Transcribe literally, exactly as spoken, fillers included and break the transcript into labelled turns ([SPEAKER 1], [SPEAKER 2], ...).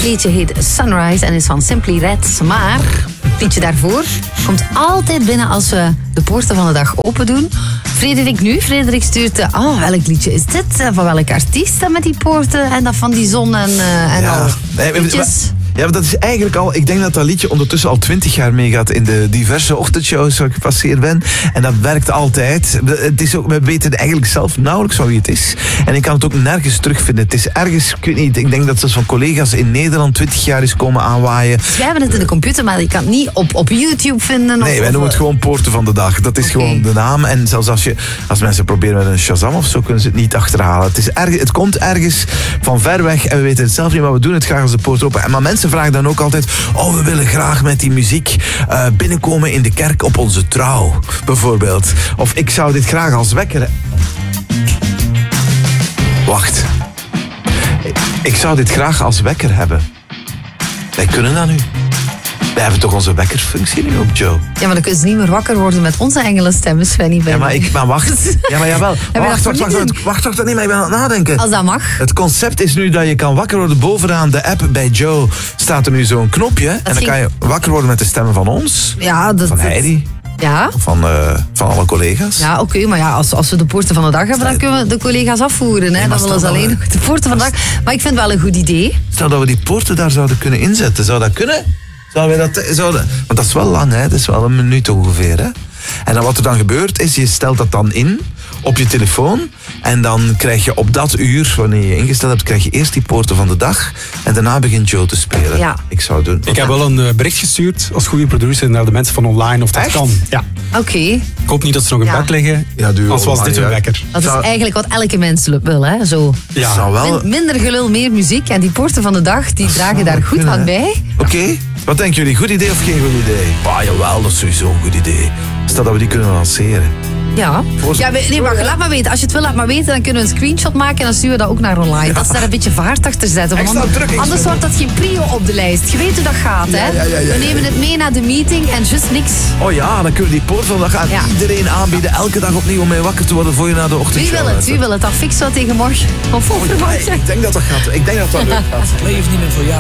[SPEAKER 1] liedje heet Sunrise en is van Simply Red. Maar het liedje daarvoor komt altijd binnen als we de poorten van de dag open doen. Frederik nu. Frederik stuurt... Uh, oh, welk liedje is dit? Uh, van welke artiest dan met die poorten en dat van die zon en, uh, en
[SPEAKER 2] ja.
[SPEAKER 1] al
[SPEAKER 2] Nee,
[SPEAKER 1] liedjes?
[SPEAKER 2] Ja, maar dat is eigenlijk al... Ik denk dat dat liedje ondertussen al twintig jaar meegaat in de diverse ochtendshows waar ik gepasseerd ben. En dat werkt altijd. Het is ook, we weten eigenlijk zelf nauwelijks van wie het is. En ik kan het ook nergens terugvinden. Het is ergens... Ik weet niet, ik denk dat het van collega's in Nederland twintig jaar is komen aanwaaien.
[SPEAKER 1] Wij hebben het in de computer, maar je kan het niet op, op YouTube vinden.
[SPEAKER 2] Nee,
[SPEAKER 1] of,
[SPEAKER 2] wij
[SPEAKER 1] of,
[SPEAKER 2] noemen het gewoon Poorten van de Dag. Dat is
[SPEAKER 1] Okay.
[SPEAKER 2] gewoon de naam. En zelfs als, je, als mensen proberen met een Shazam of zo, kunnen ze het niet achterhalen. Het, is erg, het komt ergens van ver weg en we weten het zelf niet, maar we doen het graag als de poort open. Maar mensen vragen dan ook altijd, oh, we willen graag met die muziek uh, binnenkomen in de kerk op onze trouw, bijvoorbeeld. Of ik zou dit graag als wekker... Wacht. Ik zou dit graag als wekker hebben. Wij kunnen dat nu. Wij hebben toch onze wekkerfunctie nu op, Joe?
[SPEAKER 1] Ja, maar dan kunnen ze niet meer wakker worden met onze engelenstemmen, Svenny.
[SPEAKER 2] Ja, maar, ik, maar wacht. Ja, maar jawel. Wacht, wacht, wacht, wacht, wacht, wacht, nee, maar ik ben aan het nadenken.
[SPEAKER 1] Als dat mag.
[SPEAKER 2] Het concept is nu dat je kan wakker worden. Bovenaan de app bij Joe staat er nu zo'n knopje. En dan
[SPEAKER 1] ging...
[SPEAKER 2] kan je wakker worden met de stemmen van ons.
[SPEAKER 1] Ja, dat...
[SPEAKER 2] Van Heidi.
[SPEAKER 1] Ja.
[SPEAKER 2] Van, uh, van alle collega's.
[SPEAKER 1] Ja, oké, okay, maar ja, als, als we de poorten van de dag hebben, dan kunnen we de collega's afvoeren. Hè?
[SPEAKER 2] Nee,
[SPEAKER 1] dan willen ze alleen nog de poorten van de dag. Maar ik vind het wel een goed idee.
[SPEAKER 2] Stel dat we die poorten daar zouden kunnen inzetten. Zou dat kunnen? Zouden we dat, zouden... Want dat is wel lang, hè? Dat is wel een minuut ongeveer, hè? En dan wat er dan gebeurt, is je stelt dat dan in op je telefoon. En dan krijg je op dat uur, wanneer je ingesteld hebt, krijg je eerst die poorten van de dag. En daarna begint Joe te spelen.
[SPEAKER 1] Ja.
[SPEAKER 2] Ik zou het doen.
[SPEAKER 3] Ik heb wel een uh, bericht gestuurd als goede producer naar de mensen van online of dat
[SPEAKER 2] Echt?
[SPEAKER 3] kan. Ja.
[SPEAKER 1] Oké. Okay.
[SPEAKER 3] Ik hoop niet dat ze nog in
[SPEAKER 1] Ja.
[SPEAKER 3] bed liggen.
[SPEAKER 2] Ja, doe
[SPEAKER 3] als was
[SPEAKER 2] online,
[SPEAKER 3] dit hun
[SPEAKER 2] ja.
[SPEAKER 3] wekker.
[SPEAKER 1] Dat is
[SPEAKER 2] Zou-
[SPEAKER 1] eigenlijk wat elke mens wil, hè? Zo.
[SPEAKER 3] Ja.
[SPEAKER 2] Zou wel...
[SPEAKER 1] Min- minder gelul, meer muziek. En die poorten van de dag, die dragen daar goed
[SPEAKER 2] kunnen,
[SPEAKER 1] aan
[SPEAKER 2] hè?
[SPEAKER 1] bij.
[SPEAKER 2] Oké, okay. Wat denken jullie? Goed idee of geen goed idee? Ah, jawel, dat is sowieso een goed idee. Stel dat we die kunnen lanceren.
[SPEAKER 1] Ja.
[SPEAKER 2] Voor-
[SPEAKER 1] ja we, nee, maar laat maar weten. Als je het wil, laat maar weten. Dan kunnen we een screenshot maken en dan sturen we dat ook naar online. Dat ze daar een beetje vaart achter zetten. Want
[SPEAKER 2] Extra
[SPEAKER 1] anders
[SPEAKER 2] druk,
[SPEAKER 1] anders
[SPEAKER 2] extra
[SPEAKER 1] wordt dat geen prio op de lijst. Je weet hoe dat gaat, hè?
[SPEAKER 2] Ja, ja, ja, ja,
[SPEAKER 1] we nemen het mee naar de meeting en just niks.
[SPEAKER 2] Oh ja, dan kunnen we die poort van de dag aan
[SPEAKER 1] Ja.
[SPEAKER 2] iedereen aanbieden. Elke dag opnieuw om mee wakker te worden voor je naar de ochtend.
[SPEAKER 1] Wie wil het? Wie wil het? Dan fix zo tegen morgen. Of overmorgen.
[SPEAKER 2] Ik denk dat dat gaat. Ik denk dat dat leuk gaat.
[SPEAKER 4] Leef niet meer voor jou.